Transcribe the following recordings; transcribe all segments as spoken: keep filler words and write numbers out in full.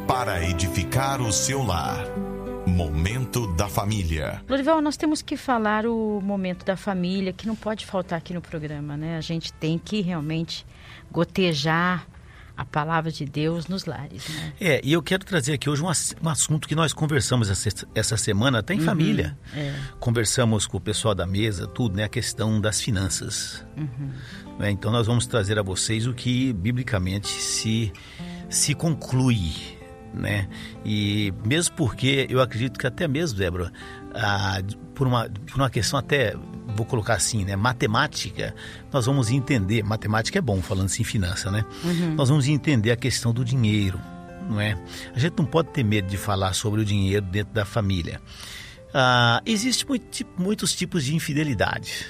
para edificar o seu lar. Momento da Família. Lorival, nós temos que falar o momento da família, que não pode faltar aqui no programa, né? A gente tem que realmente gotejar a palavra de Deus nos lares, né? É, e eu quero trazer aqui hoje um, um assunto que nós conversamos essa, essa semana, até em uhum, família. É. Conversamos com o pessoal da mesa, tudo, né? A questão das finanças. Uhum. Né? Então nós vamos trazer a vocês o que biblicamente se, se conclui, né? E mesmo porque eu acredito que até mesmo, Débora, ah, por, uma, por uma questão até, vou colocar assim, né, matemática, nós vamos entender, matemática é bom falando assim, finança, né? Uhum. Nós vamos entender a questão do dinheiro, não é? A gente não pode ter medo de falar sobre o dinheiro dentro da família. Ah, Existem muito, muitos tipos de infidelidade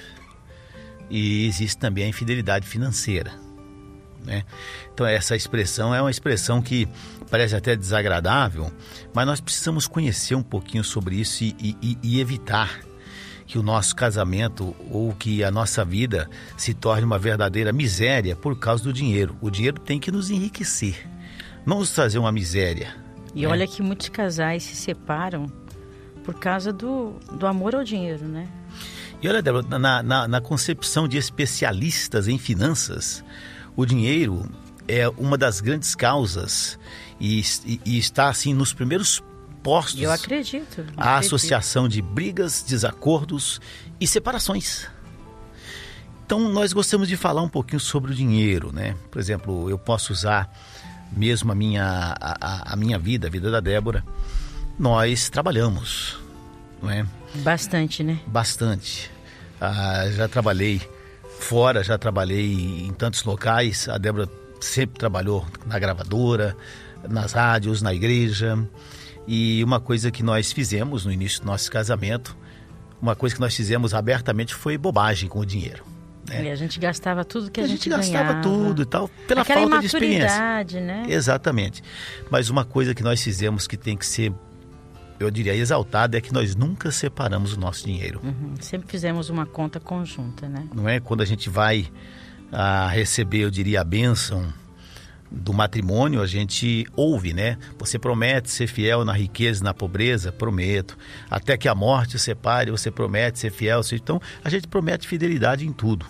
e existe também a infidelidade financeira, né? Então essa expressão é uma expressão que parece até desagradável, mas nós precisamos conhecer um pouquinho sobre isso e, e, e evitar que o nosso casamento ou que a nossa vida se torne uma verdadeira miséria por causa do dinheiro. O dinheiro tem que nos enriquecer, não nos trazer uma miséria. E né? Olha que muitos casais se separam por causa do, do amor ao dinheiro, né? E olha, Débora, na, na, na concepção de especialistas em finanças, o dinheiro é uma das grandes causas e, e, e está assim nos primeiros postos. Eu acredito. Eu a acredito. associação de brigas, desacordos e separações. Então nós gostamos de falar um pouquinho sobre o dinheiro, né? Por exemplo, eu posso usar mesmo a minha, a, a minha vida, a vida da Débora. Nós trabalhamos, não é? Bastante, né? Bastante. Ah, já trabalhei fora, já trabalhei em tantos locais. A Débora sempre trabalhou na gravadora, nas rádios, na igreja. E uma coisa que nós fizemos no início do nosso casamento, uma coisa que nós fizemos abertamente foi bobagem com o dinheiro, né? E a gente gastava tudo que a, a gente, gente gastava ganhava. tudo e tal, pela Aquela falta de experiência, né? Exatamente. Mas uma coisa que nós fizemos que tem que ser, eu diria, exaltada, é que nós nunca separamos o nosso dinheiro. Uhum. Sempre fizemos uma conta conjunta, né? Não é? Quando a gente vai a receber, eu diria, a bênção do matrimônio, a gente ouve, né? Você promete ser fiel na riqueza e na pobreza? Prometo. Até que a morte separe, você promete ser fiel? Então, a gente promete fidelidade em tudo.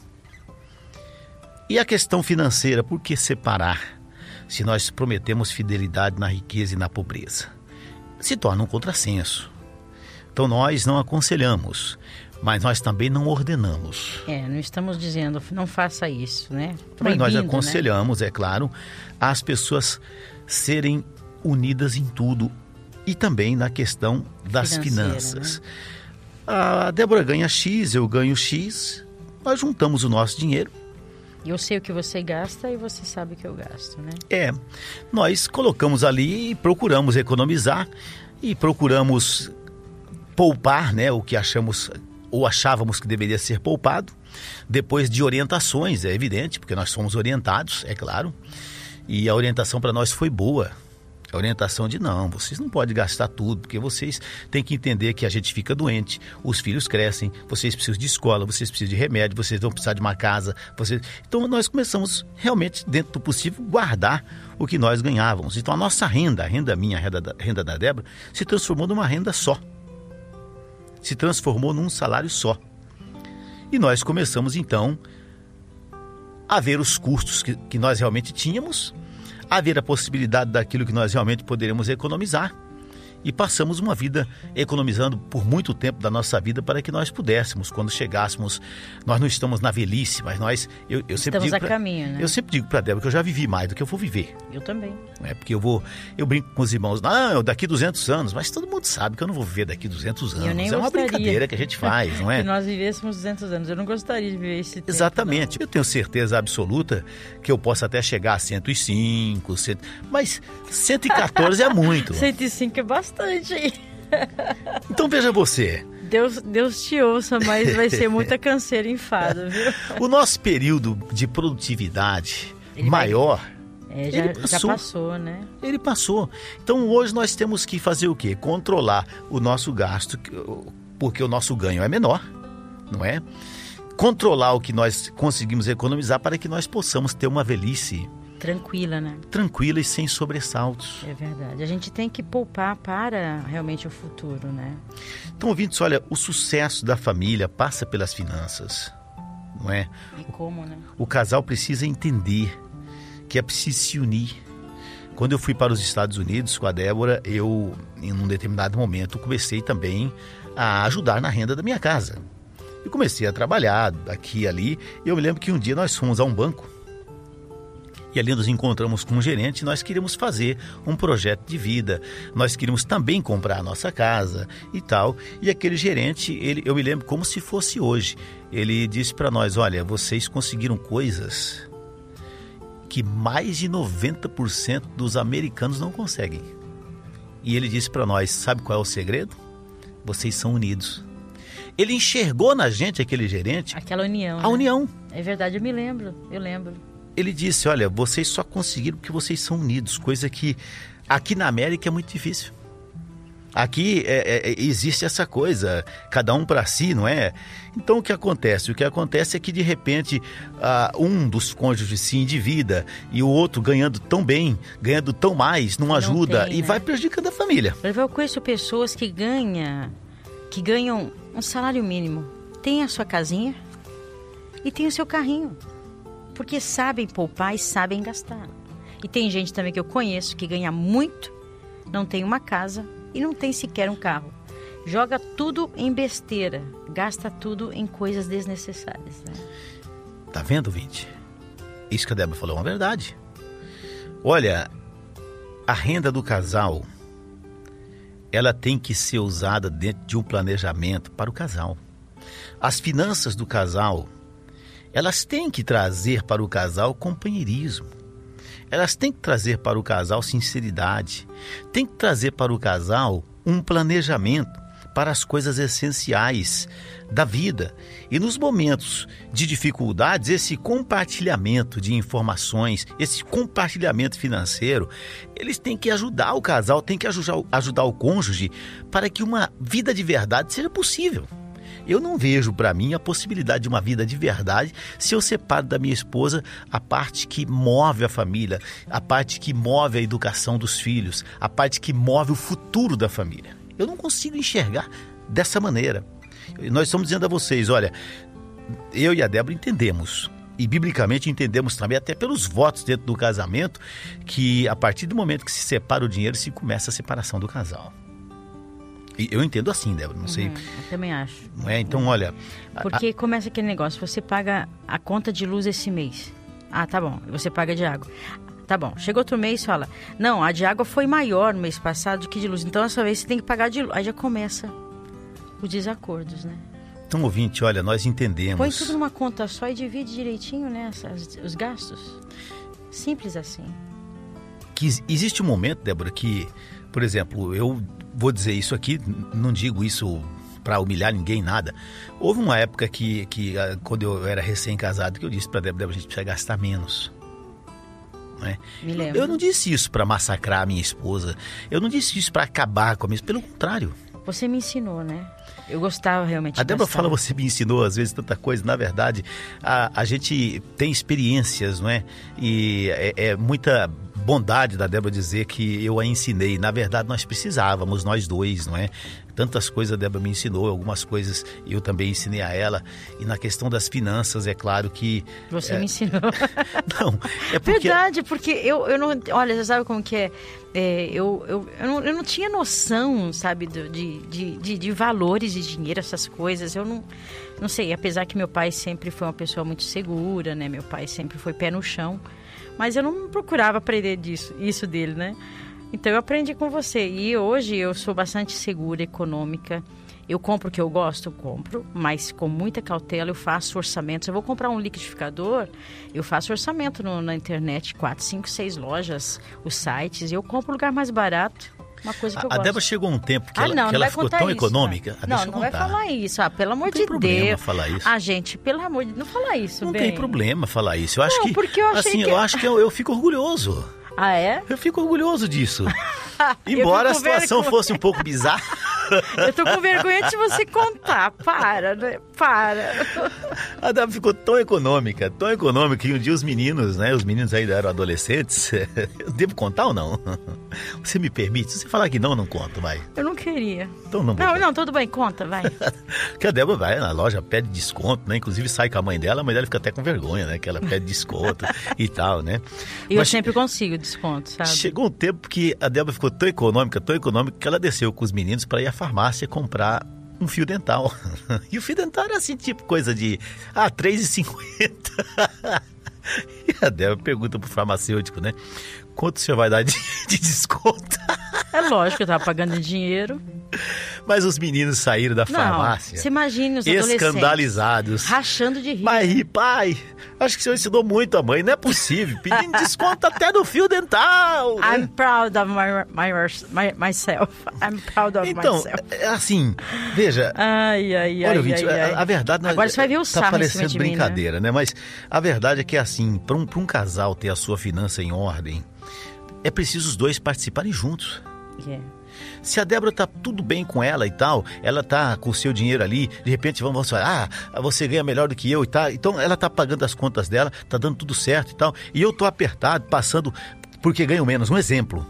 E a questão financeira, por que separar? Se nós prometemos fidelidade na riqueza e na pobreza, se torna um contrassenso. Então, nós não aconselhamos, mas nós também não ordenamos. É, não estamos dizendo, não faça isso, né? Mas nós aconselhamos, né? É claro, as pessoas serem unidas em tudo e também na questão das finanças. Né? A Débora ganha X, eu ganho X, nós juntamos o nosso dinheiro. Eu sei o que você gasta e você sabe o que eu gasto, né? É, nós colocamos ali e procuramos economizar e procuramos poupar, né, o que achamos ou achávamos que deveria ser poupado, depois de orientações, é evidente, porque nós somos orientados, é claro, e a orientação para nós foi boa. A orientação de não, vocês não podem gastar tudo, porque vocês têm que entender que a gente fica doente, os filhos crescem, vocês precisam de escola, vocês precisam de remédio, vocês vão precisar de uma casa. Vocês... Então nós começamos realmente, dentro do possível, guardar o que nós ganhávamos. Então a nossa renda, a renda minha, a renda da, a renda da Débora, se transformou numa renda só. Se transformou num salário só. E nós começamos então a ver os custos que, que nós realmente tínhamos, a ver a possibilidade daquilo que nós realmente poderíamos economizar. E passamos uma vida economizando por muito tempo da nossa vida para que nós pudéssemos, quando chegássemos, nós não estamos na velhice, mas nós... Eu, eu sempre estamos digo a pra, caminho, né? Eu sempre digo para a Débora que eu já vivi mais do que eu vou viver. Eu também. É porque eu vou... Eu brinco com os irmãos, não, daqui duzentos anos, mas todo mundo sabe que eu não vou viver daqui duzentos anos. Eu nem é uma gostaria brincadeira que a gente faz, não é? Que nós vivêssemos duzentos anos. Eu não gostaria de viver esse tempo. Exatamente. Não. Eu tenho certeza absoluta que eu posso até chegar a cento e cinco, cem, mas cento e quatorze é muito. cento e cinco é bastante. Então veja você. Deus, Deus te ouça, mas vai ser muita canseira e enfado, viu? O nosso período de produtividade Ele maior... Vai... É, já, ele passou. já passou, né? Ele passou. Então hoje nós temos que fazer o quê? Controlar o nosso gasto, porque o nosso ganho é menor, não é? Controlar o que nós conseguimos economizar para que nós possamos ter uma velhice tranquila, né? Tranquila e sem sobressaltos. É verdade. A gente tem que poupar para realmente o futuro, né? Então, ouvintes, olha, o sucesso da família passa pelas finanças, não é? E como, né? O casal precisa entender que é preciso se unir. Quando eu fui para os Estados Unidos com a Débora, eu, em um determinado momento, comecei também a ajudar na renda da minha casa. Eu comecei a trabalhar aqui e ali, e eu me lembro que um dia nós fomos a um banco, e ali nos encontramos com um gerente, e nós queríamos fazer um projeto de vida, nós queríamos também comprar a nossa casa e tal, e aquele gerente, ele, eu me lembro como se fosse hoje, ele disse para nós, olha, vocês conseguiram coisas que mais de noventa por cento dos americanos não conseguem. E ele disse para nós, sabe qual é o segredo? Vocês são unidos. Ele enxergou na gente, aquele gerente... Aquela união. A né? união. É verdade, eu me lembro, eu lembro. Ele disse, olha, vocês só conseguiram porque vocês são unidos, coisa que aqui na América é muito difícil. Aqui é, é, existe essa coisa, cada um para si, não é? Então o que acontece? O que acontece é que de repente uh, um dos cônjuges se endivida e o outro ganhando tão bem, ganhando tão mais, não, não ajuda tem, e né? vai prejudicando a família. Eu conheço pessoas que ganham, que ganham um salário mínimo, tem a sua casinha e tem o seu carrinho, porque sabem poupar e sabem gastar. E tem gente também que eu conheço que ganha muito, não tem uma casa e não tem sequer um carro. Joga tudo em besteira, gasta tudo em coisas desnecessárias. Né? Tá vendo, Vinte? Isso que a Débora falou é uma verdade. Olha, a renda do casal, ela tem que ser usada dentro de um planejamento para o casal. As finanças do casal, elas têm que trazer para o casal companheirismo. Elas têm que trazer para o casal sinceridade, têm que trazer para o casal um planejamento para as coisas essenciais da vida. E nos momentos de dificuldades, esse compartilhamento de informações, esse compartilhamento financeiro, eles têm que ajudar o casal, têm que ajudar, ajudar o cônjuge para que uma vida de verdade seja possível. Eu não vejo para mim a possibilidade de uma vida de verdade se eu separo da minha esposa a parte que move a família, a parte que move a educação dos filhos, a parte que move o futuro da família. Eu não consigo enxergar dessa maneira. Nós estamos dizendo a vocês, olha, eu e a Débora entendemos, e biblicamente entendemos também, até pelos votos dentro do casamento, que a partir do momento que se separa o dinheiro, se começa a separação do casal. Eu entendo assim, Débora, não sei. Uhum, eu também acho. Não é? Então, olha... Porque a... começa aquele negócio, você paga a conta de luz esse mês. Ah, tá bom, você paga de água. Tá bom, chega outro mês e fala, não, a de água foi maior no mês passado do que de luz, então essa vez você tem que pagar de luz. Aí já começa os desacordos, né? Então, ouvinte, olha, nós entendemos... Põe tudo numa conta só e divide direitinho, né, as, os gastos. Simples assim. Que existe um momento, Débora, que, por exemplo, eu... Vou dizer isso aqui, não digo isso para humilhar ninguém, nada. Houve uma época que, que quando eu era recém-casado, que eu disse para a Débora, a gente precisa gastar menos. Não é? Me lembro. Eu não disse isso para massacrar a minha esposa. Eu não disse isso para acabar com a minha esposa. Pelo contrário. Você me ensinou, né? Eu gostava realmente de A Débora gastar. fala, você me ensinou às vezes tanta coisa. Na verdade, a, a gente tem experiências, não é? E é, é muita... bondade da Débora dizer que eu a ensinei. Na verdade, nós precisávamos, nós dois, não é? Tantas coisas a Débora me ensinou, algumas coisas eu também ensinei a ela. E na questão das finanças, é claro que... Você é... me ensinou. Não, é porque... Verdade, porque eu, eu não... Olha, você sabe como que é? é eu, eu, eu, não, eu não tinha noção, sabe, de, de, de, de valores de dinheiro, essas coisas. Eu não... Não sei, apesar que meu pai sempre foi uma pessoa muito segura, né? Meu pai sempre foi pé no chão. Mas eu não procurava aprender disso, isso dele, né? Então eu aprendi com você. E hoje eu sou bastante segura, econômica. Eu compro o que eu gosto, eu compro. Mas com muita cautela eu faço orçamentos. Eu vou comprar um liquidificador, eu faço orçamento no, na internet. Quatro, cinco, seis lojas, os sites. E eu compro o lugar mais barato. Uma coisa que eu a gosto. A Débora chegou um tempo que ah, ela, não, que não ela ficou tão isso, econômica. Não, não, não vai falar isso. Ah, pelo amor de Deus. Não tem problema falar isso. Ah, gente, pelo amor de Deus, não fala isso, Não bem. tem problema falar isso. Eu acho não, que, porque eu achei assim, que... eu acho que eu, eu fico orgulhoso. Ah, é? Eu fico orgulhoso disso. Embora a situação vergonha. fosse um pouco bizarra. Eu tô com vergonha de você contar. Para, né? Para. A Débora ficou tão econômica, tão econômica, que um dia os meninos, né? Os meninos ainda eram adolescentes. Eu devo contar ou não? Você me permite? Se você falar que não, eu não conto, vai. Eu não queria. Então não vou Não, contar. não, tudo bem, conta, vai. Porque a Débora vai na loja, pede desconto, né? Inclusive sai com a mãe dela, a mãe dela fica até com vergonha, né? Que ela pede desconto e tal, né? E eu Mas sempre consigo desconto, sabe? chegou um tempo que a Débora ficou tão econômica, tão econômica, que ela desceu com os meninos para ir à farmácia comprar um fio dental. E o fio dental era assim, tipo coisa de, ah, três reais e cinquenta centavos. E a Débora pergunta pro farmacêutico, né? Quanto o senhor vai dar de, de desconto? É lógico, eu tava pagando em dinheiro. Mas os meninos saíram da Não, farmácia você imagina os adolescentes escandalizados. rachando de rir. Mas, pai, acho que o senhor ensinou muito a mãe. Não é possível. Pedindo desconto até no fio dental. I'm proud of my, my, my, myself. I'm proud of Então, myself. é assim, veja... Ai, ai, ai, Olha, ouvinte, ai, ai. a, a verdade... Agora você vai ver o sarro tá em cima parecendo de mim, brincadeira, né? Mas a verdade é que, assim, para um, pra um casal ter a sua finança em ordem, é preciso os dois participarem juntos. Yeah. Se a Débora tá tudo bem com ela e tal, ela tá com o seu dinheiro ali, de repente vamos falar, ah, você ganha melhor do que eu e tal. Então ela tá pagando as contas dela, tá dando tudo certo e tal. E eu tô apertado, passando porque ganho menos. Um exemplo.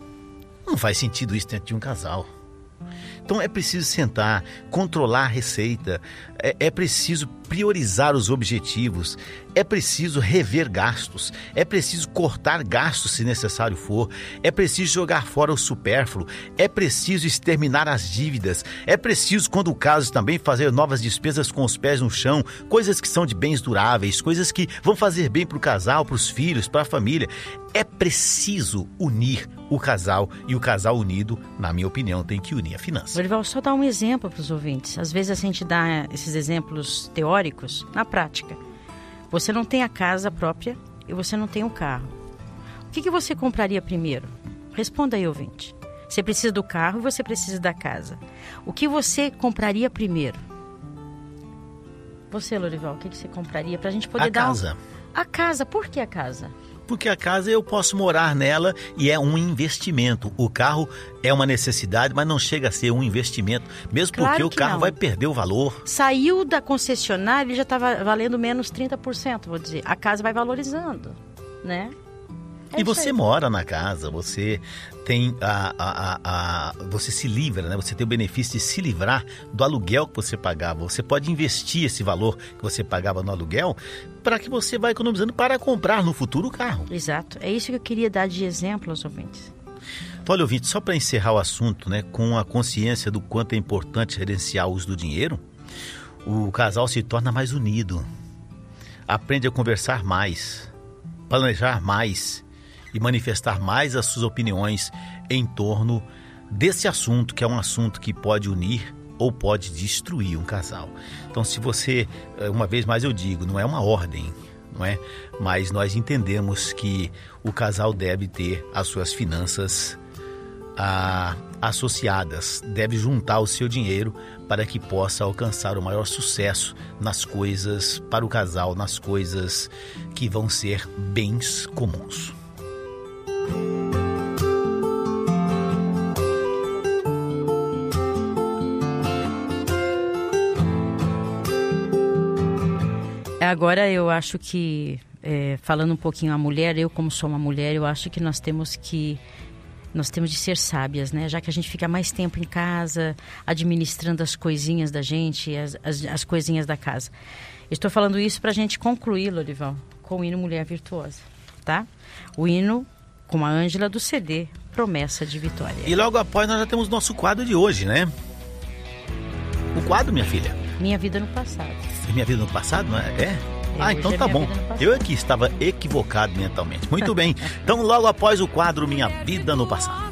Não faz sentido isso dentro de um casal. Então é preciso sentar, controlar a receita, é, é preciso priorizar os objetivos, é preciso rever gastos, é preciso cortar gastos se necessário for, é preciso jogar fora o supérfluo, é preciso exterminar as dívidas, é preciso, quando o caso também, fazer novas despesas com os pés no chão, coisas que são de bens duráveis, coisas que vão fazer bem para o casal, para os filhos, para a família. É preciso unir o casal e o casal unido, na minha opinião, tem que unir a finança. Lorival, só dar um exemplo para os ouvintes. Às vezes a gente dá esses exemplos teóricos na prática. Você não tem a casa própria e você não tem um carro. O que, que você compraria primeiro? Responda aí, ouvinte. Você precisa do carro e você precisa da casa. O que você compraria primeiro? Você, Lorival, o que, que você compraria para a gente poder a dar... A casa. Um... A casa. Por que a casa? Porque a casa eu posso morar nela e é um investimento. O carro é uma necessidade, mas não chega a ser um investimento, mesmo Claro porque o que carro não. vai perder o valor. Saiu da concessionária, ele já estava valendo menos trinta por cento, vou dizer. A casa vai valorizando, né? É E isso você aí. mora na casa, você tem a, a, a, a, você se livra, né? Você tem o benefício de se livrar do aluguel que você pagava. Você pode investir esse valor que você pagava no aluguel para que você vá economizando para comprar no futuro o carro. Exato. É isso que eu queria dar de exemplo aos ouvintes. Então, olha, ouvinte, só para encerrar o assunto, né, com a consciência do quanto é importante gerenciar o uso do dinheiro, o casal se torna mais unido, aprende a conversar mais, planejar mais e manifestar mais as suas opiniões em torno desse assunto, que é um assunto que pode unir ou pode destruir um casal. Então, se você, uma vez mais eu digo, não é uma ordem, não é? Mas nós entendemos que o casal deve ter as suas finanças ah, associadas, deve juntar o seu dinheiro para que possa alcançar o maior sucesso nas coisas, para o casal, nas coisas que vão ser bens comuns. Agora eu acho que, é, falando um pouquinho a mulher, eu como sou uma mulher, eu acho que nós temos que nós temos de ser sábias, né? Já que a gente fica mais tempo em casa, administrando as coisinhas da gente, as, as, as coisinhas da casa. Estou falando isso para a gente concluir, Lorival, com o hino Mulher Virtuosa, tá? O hino com a Ângela do C D, Promessa de Vitória. E logo após nós já temos nosso quadro de hoje, né? O quadro, minha filha. Minha Vida no Passado. Minha Vida no Passado, não é? É? Ah, Hoje então é tá Minha bom. Vida no Passado. Eu aqui estava equivocado mentalmente. Muito bem. Então, logo após o quadro Minha Vida no Passado.